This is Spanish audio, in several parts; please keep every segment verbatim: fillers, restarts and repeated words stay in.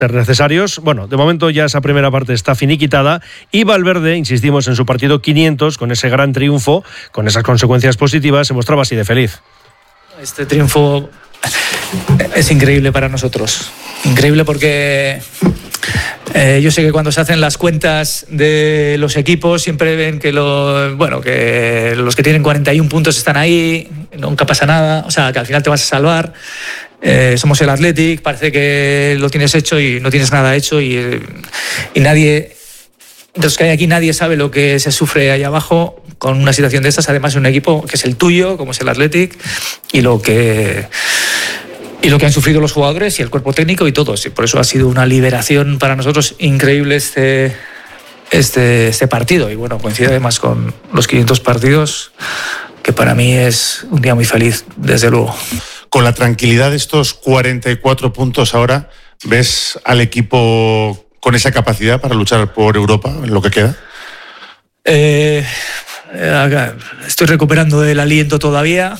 necesarios. Bueno, de momento ya esa primera parte está finiquitada y Valverde, insistimos, en su partido quinientos, con ese gran triunfo, con esas consecuencias positivas, se mostraba así de feliz. Este triunfo es increíble para nosotros, increíble porque eh, yo sé que cuando se hacen las cuentas de los equipos siempre ven que, lo, bueno, que los que tienen cuarenta y uno puntos están ahí, nunca pasa nada, o sea, que al final te vas a salvar. Eh, somos el Athletic, parece que lo tienes hecho y no tienes nada hecho y, y nadie, de los que hay aquí, nadie sabe lo que se sufre ahí abajo con una situación de estas, además de un equipo que es el tuyo, como es el Athletic, y lo que y lo que han sufrido los jugadores y el cuerpo técnico y todos, y por eso ha sido una liberación para nosotros increíble este este, este partido, y bueno, coincide además con los quinientos partidos, que para mí es un día muy feliz, desde luego. Con la tranquilidad de estos cuarenta y cuatro puntos ahora, ¿ves al equipo con esa capacidad para luchar por Europa en lo que queda? Eh, estoy recuperando el aliento todavía.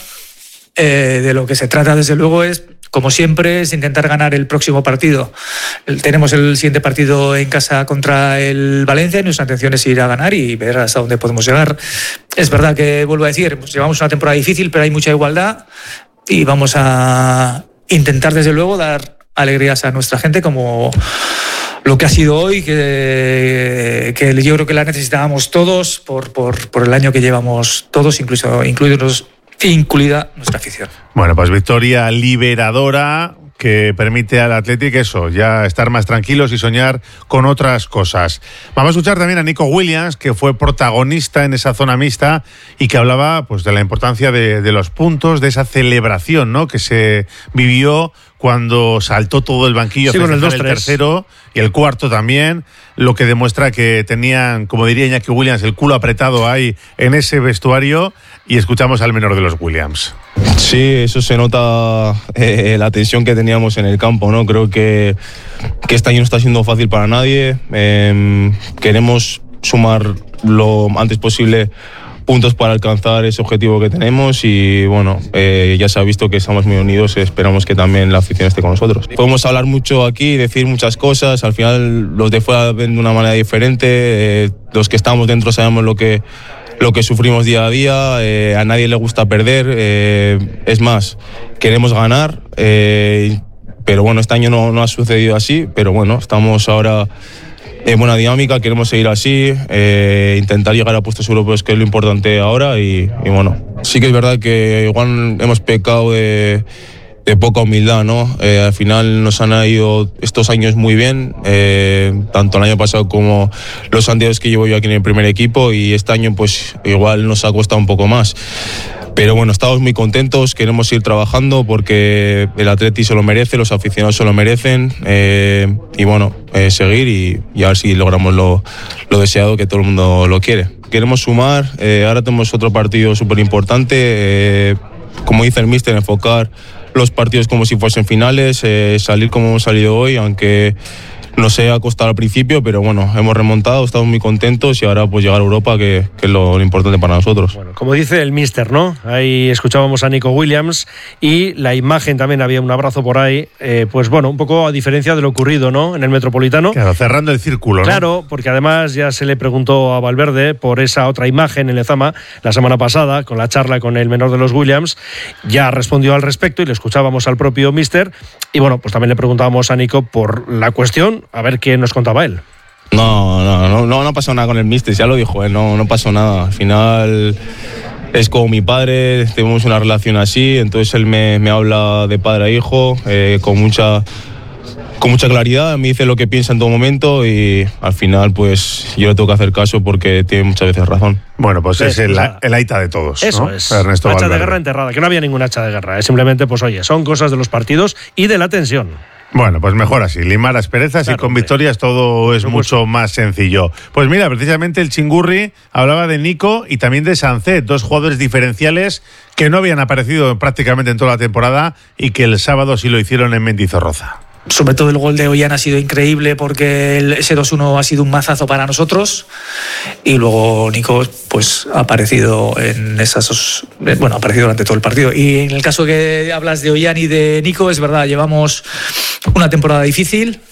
Eh, de lo que se trata, desde luego, es, como siempre, es intentar ganar el próximo partido. Tenemos el siguiente partido en casa contra el Valencia y nuestra intención es ir a ganar y ver hasta dónde podemos llegar. Es verdad que, vuelvo a decir, llevamos una temporada difícil, pero hay mucha igualdad. Y vamos a intentar, desde luego, dar alegrías a nuestra gente como lo que ha sido hoy, que, que yo creo que la necesitábamos todos por, por, por el año que llevamos todos, incluso incluidos, incluida nuestra afición. Bueno, pues victoria liberadora que permite al Athletic eso, ya estar más tranquilos y soñar con otras cosas. Vamos a escuchar también a Nico Williams, que fue protagonista en esa zona mixta y que hablaba pues de la importancia de, de los puntos, de esa celebración, ¿no?, que se vivió cuando saltó todo el banquillo, sí, con el, dos, el tercero y el cuarto también, lo que demuestra que tenían, como diría Iñaki Williams, el culo apretado ahí en ese vestuario. Y escuchamos al menor de los Williams. Sí, eso se nota, eh, la tensión que teníamos en el campo, ¿no? Creo que, que este año no está siendo fácil para nadie. Eh, queremos sumar lo antes posible puntos para alcanzar ese objetivo que tenemos y bueno, eh, ya se ha visto que estamos muy unidos y esperamos que también la afición esté con nosotros. Podemos hablar mucho aquí, decir muchas cosas, al final los de fuera ven de una manera diferente, eh, los que estamos dentro sabemos lo que lo que sufrimos día a día, eh, a nadie le gusta perder, eh, es más, queremos ganar, eh, pero bueno, este año no, no ha sucedido así, pero bueno, estamos ahora en buena dinámica, queremos seguir así, eh, intentar llegar a puestos europeos, que es lo importante ahora, y, y bueno, sí que es verdad que igual hemos pecado de, de poca humildad, ¿no? Eh, al final nos han ido estos años muy bien, eh, tanto el año pasado como los anteriores que llevo yo aquí en el primer equipo, y este año pues igual nos ha costado un poco más. Pero bueno, estamos muy contentos, queremos seguir trabajando porque el Atleti se lo merece, los aficionados se lo merecen, eh, y bueno, eh, seguir y, y a ver si logramos lo, lo deseado, que todo el mundo lo quiere. Queremos sumar, eh, ahora tenemos otro partido súper importante, eh, como dice el míster, enfocar los partidos como si fuesen finales, eh, salir como hemos salido hoy, aunque nos ha costado al principio, pero bueno, hemos remontado, estamos muy contentos y ahora pues llegar a Europa, que, que es lo, lo importante para nosotros. Bueno, como dice el míster, ¿no? Ahí escuchábamos a Nico Williams y la imagen también, había un abrazo por ahí, eh, pues bueno, un poco a diferencia de lo ocurrido, ¿no?, en el Metropolitano. Claro, cerrando el círculo, ¿no? Claro, porque además ya se le preguntó a Valverde por esa otra imagen en Lezama la semana pasada, con la charla con el menor de los Williams, ya respondió al respecto y le escuchábamos al propio míster, y bueno, pues también le preguntábamos a Nico por la cuestión, a ver qué nos contaba él. No, no, no, no, no pasó nada con el míster, ya lo dijo él, no, no pasó nada. Al final es como mi padre, tenemos una relación así, entonces él me, me habla de padre a hijo, eh, con mucha con mucha claridad, me dice lo que piensa en todo momento y al final pues yo le tengo que hacer caso porque tiene muchas veces razón. Bueno, pues sí, es el, o sea, el aita de todos, eso, ¿no? Es, Ernesto hacha Valverde. de guerra enterrada, que no había ninguna hacha de guerra, es simplemente, pues oye, son cosas de los partidos y de la tensión. Bueno, pues mejor así, limar asperezas, claro, y con hombre, victorias todo es mucho más sencillo. Pues mira, precisamente el Chingurri hablaba de Nico y también de Sancet, dos jugadores diferenciales que no habían aparecido prácticamente en toda la temporada y que el sábado sí lo hicieron en Mendizorroza. Sobre todo el gol de Ollán ha sido increíble porque el, ese dos uno ha sido un mazazo para nosotros, y luego Nico pues ha aparecido en esas dos, bueno, ha aparecido durante todo el partido. Y en el caso que hablas de Ollán y de Nico, es verdad, llevamos una temporada difícil,